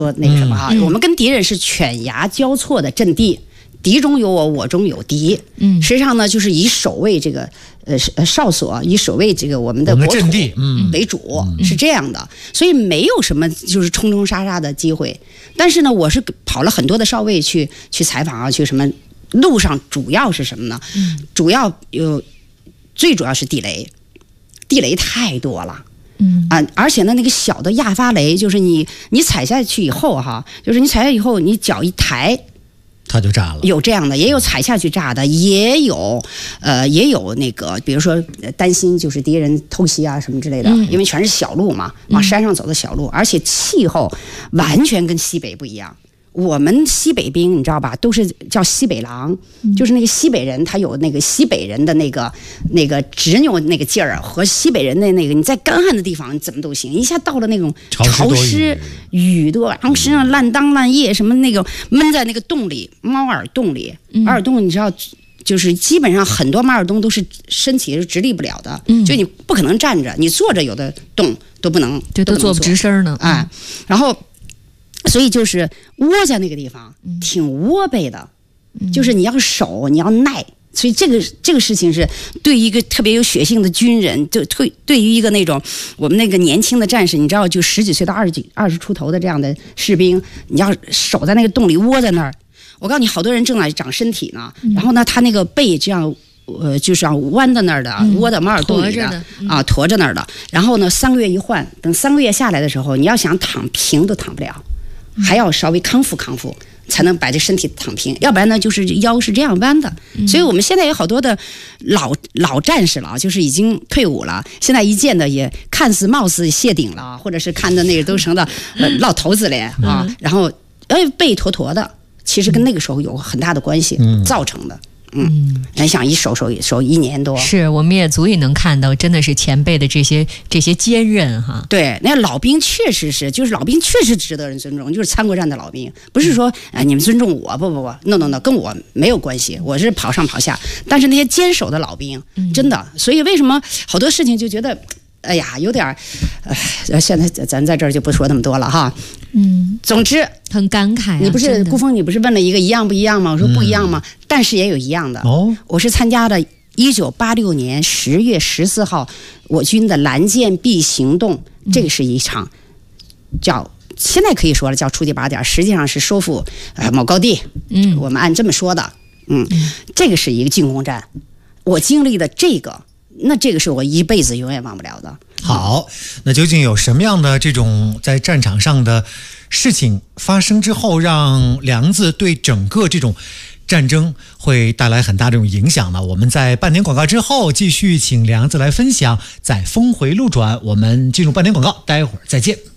说那个什么哈，我们跟敌人是犬牙交错的阵地，敌中有我，我中有敌。实际上呢，就是以守卫这个哨所，以守卫这个我们的国土阵地为主，是这样的。所以没有什么就是冲冲杀杀的机会。但是呢，我是跑了很多的哨位去采访啊，去什么路上主要是什么呢？最主要是地雷，地雷太多了。而且呢，那个小的亚发雷，就是你踩下去以后哈，就是你踩下去以后，你脚一抬， 它就炸了。有这样的，也有踩下去炸的，也有那个，比如说担心就是敌人偷袭啊什么之类的，因为全是小路嘛，往山上走的小路，而且气候完全跟西北不一样。我们西北兵你知道吧，都是叫西北狼，就是那个西北人，他有那个西北人的那个执拗那个劲儿，和西北人的那个你在干旱的地方怎么都行，一下到了那种潮湿雨多，然后身上烂当烂叶什么那个闷在那个洞里，猫耳洞里，猫耳洞你知道。就是基本上很多马尔东都是身体是直立不了的，就你不可能站着，你坐着有的洞都不能， 都做不直身呢啊。然后，所以就是窝在那个地方挺窝背的，就是你要守，你要耐。所以这个事情是对于一个特别有血性的军人，就对于一个那种我们那个年轻的战士，你知道，就10几岁到20出头的这样的士兵，你要守在那个洞里窝在那儿。我告诉你，好多人正在长身体呢，然后呢，他那个背这样，就是要弯在那儿的，窝在马耳洞里的啊，驮着那儿的。然后呢，3个月一换，等3个月下来的时候，你要想躺平都躺不了，还要稍微康复才能把这身体躺平，要不然呢，就是腰是这样弯的。所以我们现在有好多的老战士了，就是已经退伍了，现在一见的也貌似谢顶了，或者是看的那个都成了老头子了啊，然后背坨坨的。其实跟那个时候有很大的关系造成的。你想一守1年多， 是我们也足以能看到，真的是前辈的这些坚韧哈。 对，那老兵确实是，就是老兵确实值得人尊重，就是参过战的老兵，不是说你们尊重我，不 no， 跟我没有关系，我是跑上跑下。但是那些坚守的老兵，真的，所以为什么好多事情就觉得，哎呀，有点现在咱在这儿就不说那么多了哈。总之很感慨你不是顾峰，你不是问了一个一样不一样吗？我说不一样吗？但是也有一样的。我是参加了1986年10月14号我军的蓝箭壁行动，这个是一场现在可以说了叫触地靶点，实际上是收复某高地。我们按这么说的。这个是一个进攻战，我经历的这个是我一辈子永远忘不了的。 好，那究竟有什么样的这种在战场上的事情发生之后，让梁子对整个这种战争会带来很大这种影响呢？我们在半点广告之后继续请梁子来分享，在峰回路转。我们进入半点广告，待会儿再见。